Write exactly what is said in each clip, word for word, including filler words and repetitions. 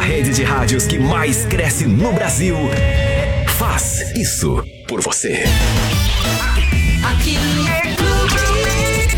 rede de rádios que mais cresce no Brasil faz isso por você. Aqui é Clube.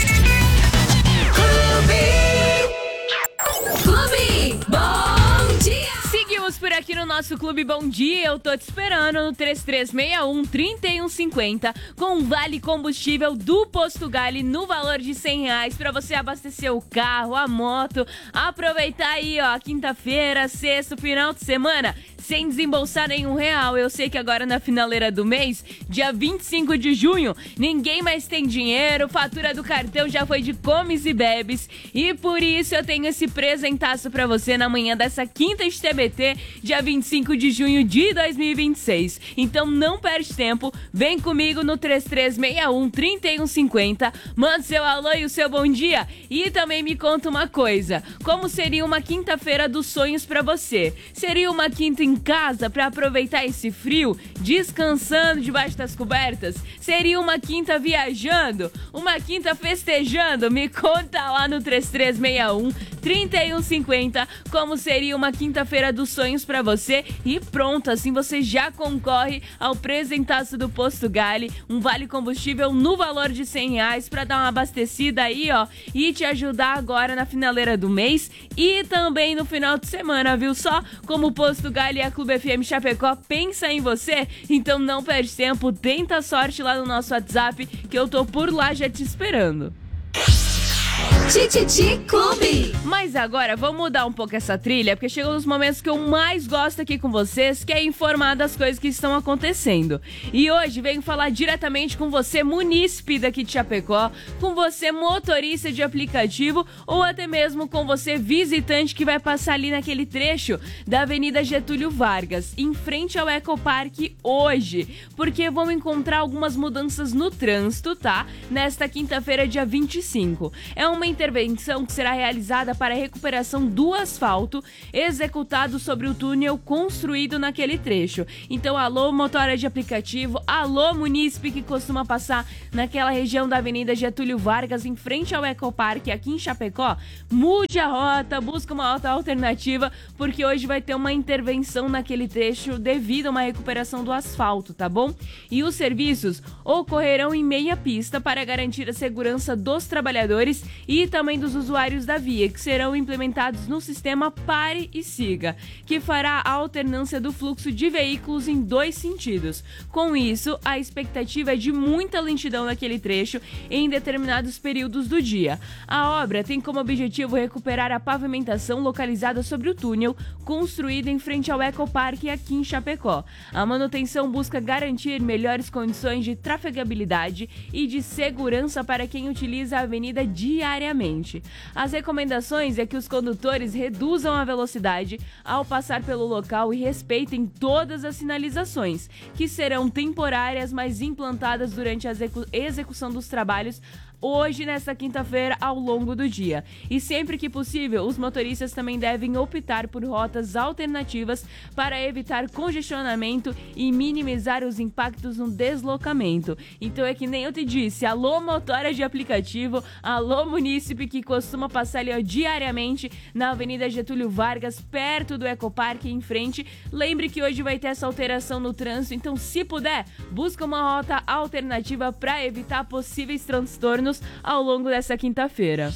Clube. Clube. Bom dia. Seguimos por aqui no nosso Clube Bom Dia. Eu tô te esperando no três três seis um, três um cinco zero com um vale combustível do Posto Gali no valor de cem reais pra você abastecer o carro, a moto, aproveitar aí, ó, quinta-feira, sexta, final de semana, sem desembolsar nenhum real. Eu sei que agora na finaleira do mês, dia vinte e cinco de junho, ninguém mais tem dinheiro, fatura do cartão já foi de comes e bebes, e por isso eu tenho esse presentaço pra você na manhã dessa quinta de T B T, dia vinte e cinco de junho de dois mil e vinte e seis. Então não perde tempo, vem comigo no três três seis um, três um cinco zero, manda seu alô e o seu bom dia, e também me conta uma coisa: como seria uma quinta-feira dos sonhos pra você? Seria uma quinta em casa pra aproveitar esse frio, descansando debaixo das cobertas? Seria uma quinta viajando? Uma quinta festejando? Me conta lá no três três seis um, três um cinco zero como seria uma quinta-feira dos sonhos pra você, e pronto, assim você já concorre ao presentaço do Posto Gali, um vale combustível no valor de cem reais pra dar uma abastecida aí, ó, e te ajudar agora na finaleira do mês e também no final de semana, viu só? Como o Posto Gali e a Clube F M Chapecó pensa em você, então não perde tempo, tenta a sorte lá no nosso WhatsApp, que eu tô por lá já te esperando. Tititi Clube. Mas agora vamos mudar um pouco essa trilha, porque chegou nos momentos que eu mais gosto aqui com vocês, que é informar das coisas que estão acontecendo. E hoje venho falar diretamente com você, munícipe daqui de Chapecó, com você, motorista de aplicativo, ou até mesmo com você, visitante que vai passar ali naquele trecho da Avenida Getúlio Vargas, em frente ao Ecoparque hoje, porque vamos encontrar algumas mudanças no trânsito, tá? Nesta quinta-feira, dia vinte e cinco. É uma intervenção que será realizada para a recuperação do asfalto executado sobre o túnel construído naquele trecho. Então, alô, motora de aplicativo, alô, munícipe que costuma passar naquela região da Avenida Getúlio Vargas, em frente ao Ecoparque aqui em Chapecó, mude a rota, busca uma rota alternativa, porque hoje vai ter uma intervenção naquele trecho devido a uma recuperação do asfalto, tá bom? E os serviços ocorrerão em meia pista para garantir a segurança dos trabalhadores e também dos usuários da via, que serão implementados no sistema Pare e Siga, que fará a alternância do fluxo de veículos em dois sentidos. Com isso, a expectativa é de muita lentidão naquele trecho em determinados períodos do dia. A obra tem como objetivo recuperar a pavimentação localizada sobre o túnel construído em frente ao Ecoparque aqui em Chapecó. A manutenção busca garantir melhores condições de trafegabilidade e de segurança para quem utiliza a avenida diariamente. As recomendações é que os condutores reduzam a velocidade ao passar pelo local e respeitem todas as sinalizações, que serão temporárias, mas implantadas durante a execu- execução dos trabalhos hoje, nesta quinta-feira, ao longo do dia. E sempre que possível, os motoristas também devem optar por rotas alternativas para evitar congestionamento e minimizar os impactos no deslocamento. Então é que nem eu te disse, alô, motora de aplicativo, alô, munícipe que costuma passar ali, ó, diariamente na Avenida Getúlio Vargas, perto do Ecoparque em frente. Lembre que hoje vai ter essa alteração no trânsito, então se puder, busca uma rota alternativa para evitar possíveis transtornos ao longo dessa quinta-feira.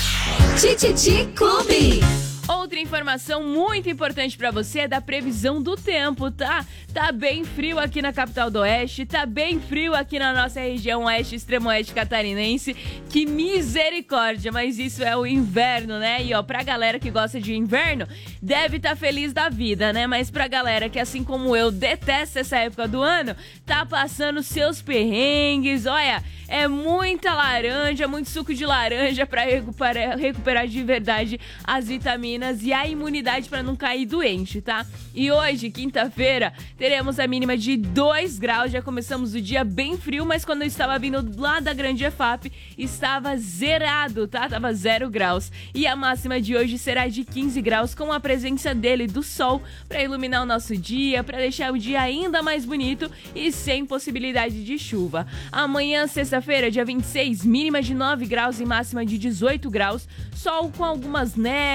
Tititi Clube. Outra informação muito importante pra você é da previsão do tempo, tá? Tá bem frio aqui na capital do Oeste, tá bem frio aqui na nossa região oeste, extremo oeste catarinense. Que misericórdia, mas isso é o inverno, né? E ó, pra galera que gosta de inverno, deve tá feliz da vida, né? Mas pra galera que, assim como eu, detesta essa época do ano, tá passando seus perrengues, olha, é muita laranja, muito suco de laranja pra recuperar, recuperar de verdade as vitaminas e a imunidade para não cair doente, tá? E hoje, quinta-feira, teremos a mínima de dois graus, já começamos o dia bem frio, mas quando eu estava vindo lá da Grande E F A P, estava zerado, tá? Tava zero graus. E a máxima de hoje será de quinze graus, com a presença dele, do sol, para iluminar o nosso dia, para deixar o dia ainda mais bonito e sem possibilidade de chuva. Amanhã, sexta-feira, dia vinte e seis, mínima de nove graus e máxima de dezoito graus, sol com algumas névoas e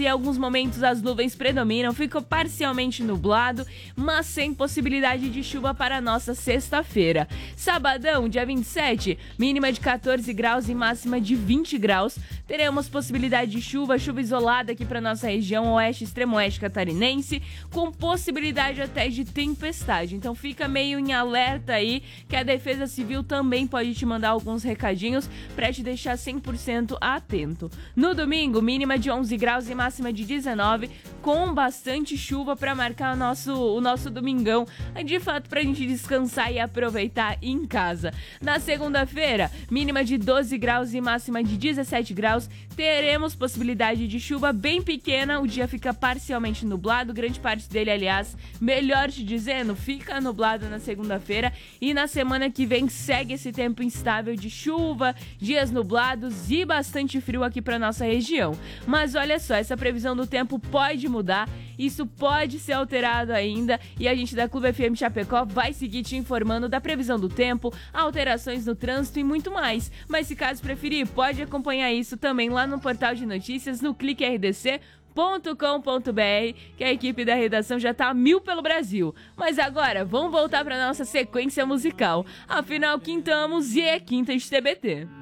em alguns momentos as nuvens predominam, fica parcialmente nublado, mas sem possibilidade de chuva para a nossa sexta-feira. Sabadão, dia vinte e sete, mínima de catorze graus e máxima de vinte graus. Teremos possibilidade de chuva, chuva isolada aqui para nossa região oeste, extremo oeste catarinense, com possibilidade até de tempestade. Então fica meio em alerta aí, que a Defesa Civil também pode te mandar alguns recadinhos para te deixar cem por cento atento. No domingo, mínima de onze graus e máxima de dezenove, com bastante chuva para marcar o nosso, o nosso domingão, de fato pra gente descansar e aproveitar em casa. Na segunda-feira, mínima de doze graus e máxima de dezessete graus, teremos possibilidade de chuva bem pequena, o dia fica parcialmente nublado, grande parte dele, aliás, melhor te dizendo, fica nublado na segunda-feira, e na semana que vem segue esse tempo instável de chuva, dias nublados e bastante frio aqui para nossa região. Mas olha só, essa previsão do tempo pode mudar, isso pode ser alterado ainda, e a gente da Clube F M Chapecó vai seguir te informando da previsão do tempo, alterações no trânsito e muito mais. Mas se caso preferir, pode acompanhar isso também lá no portal de notícias, no clique r d c ponto com ponto b r, que a equipe da redação já tá a mil pelo Brasil. Mas agora, vamos voltar para nossa sequência musical. Afinal, quintamos e é quinta de T B T.